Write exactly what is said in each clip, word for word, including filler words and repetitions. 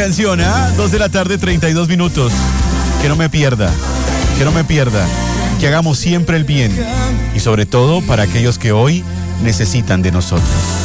canción, ¿ah? ¿eh? dos de la tarde, treinta y dos minutos. Que no me pierda, que no me pierda. Que hagamos siempre el bien. Y sobre todo para aquellos que hoy necesitan de nosotros.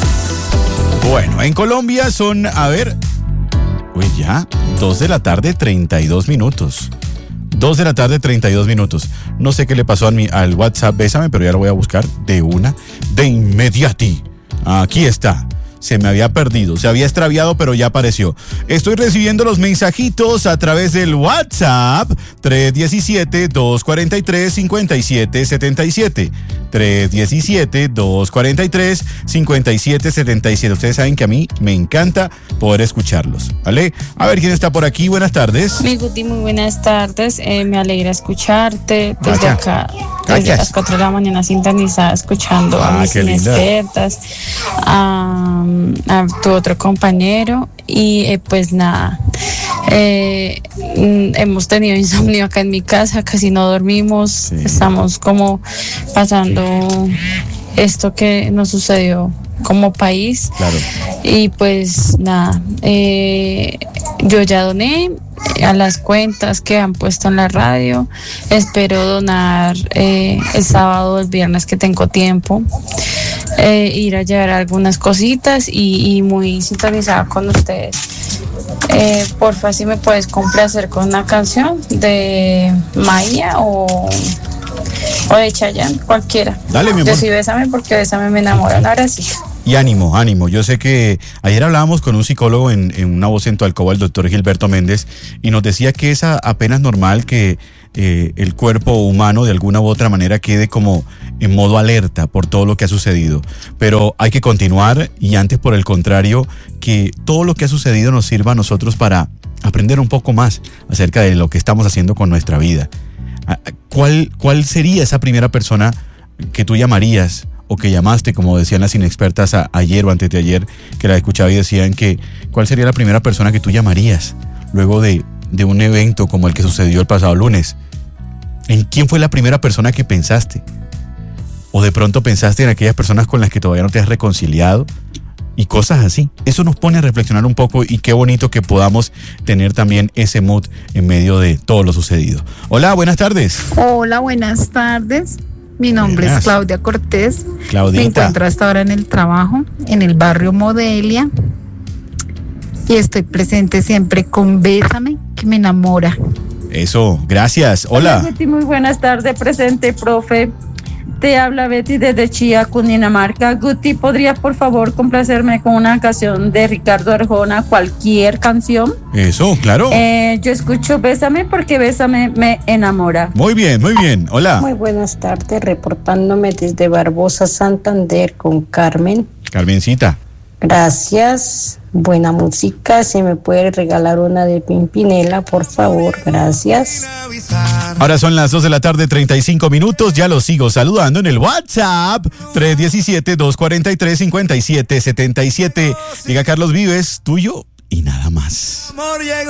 Bueno, en Colombia son, a ver... Uy, ya, dos de la tarde, treinta y dos minutos. dos de la tarde, treinta y dos minutos. No sé qué le pasó a mi, al WhatsApp, bésame, pero ya lo voy a buscar de una, de inmediati. Aquí está. Se me había perdido, se había extraviado, pero ya apareció. Estoy recibiendo los mensajitos a través del WhatsApp tres uno siete, dos cuatro tres, cinco siete siete siete. tres uno siete, dos cuatro tres, cinco siete siete siete. Ustedes saben que a mí me encanta poder escucharlos, ¿vale? A ver quién está por aquí. Buenas tardes. Mi Guti, muy buenas tardes. Eh, me alegra escucharte desde Vaya. acá. Gracias. Desde las cuatro de la mañana sintonizada, escuchando Ah, a mis qué linda. inexpertas, a, a tu otro compañero. Y eh, pues nada, eh, mm, hemos tenido insomnio acá en mi casa, casi no dormimos. Sí. Estamos como pasando esto que nos sucedió como país. Claro. Y pues nada, eh, yo ya doné a las cuentas que han puesto en la radio. Espero donar eh, el sábado o el viernes que tengo tiempo, eh, ir a llevar algunas cositas y, y muy sintonizada con ustedes. Eh, porfa, si me puedes complacer con una canción de Maya o, o de Chayanne, cualquiera. Dale, mi amor. Yo sí, bésame porque bésame me enamora. Un abracito. Y ánimo, ánimo. Yo sé que ayer hablábamos con un psicólogo en, en una voz en tu alcoba, el doctor Gilberto Méndez, y nos decía que es a- apenas normal que eh, el cuerpo humano de alguna u otra manera quede como en modo alerta por todo lo que ha sucedido. Pero hay que continuar y antes, por el contrario, que todo lo que ha sucedido nos sirva a nosotros para aprender un poco más acerca de lo que estamos haciendo con nuestra vida. ¿Cuál, cuál sería esa primera persona que tú llamarías o que llamaste, como decían las inexpertas a, ayer o antes de ayer, que la escuchaba y decían que cuál sería la primera persona que tú llamarías luego de, de un evento como el que sucedió el pasado lunes? ¿En quién fue la primera persona que pensaste? O de pronto pensaste en aquellas personas con las que todavía no te has reconciliado y cosas así. Eso nos pone a reflexionar un poco y qué bonito que podamos tener también ese mood en medio de todo lo sucedido. Hola, buenas tardes. Hola, buenas tardes. Mi nombre Buenas. es Claudia Cortés. Claudita. Me encuentro hasta ahora en el trabajo, en el barrio Modelia. Y estoy presente siempre con Bésame, que me enamora. Eso, gracias. Hola. Betty, muy buenas tardes, presente, profe. Te habla Betty desde Chía, Cundinamarca. Guti, ¿podría por favor complacerme con una canción de Ricardo Arjona, cualquier canción? Eso, claro. Eh, yo escucho Bésame porque Bésame me enamora. Muy bien, muy bien. Hola. Muy buenas tardes, reportándome desde Barbosa, Santander, con Carmen. Carmencita. Gracias, buena música. Si me puede regalar una de Pimpinela, por favor, gracias. Ahora son las dos de la tarde, treinta y cinco minutos. Ya los sigo saludando en el WhatsApp tres uno siete, dos cuatro tres, cinco siete siete siete. Diga Carlos Vives, tuyo y nada más.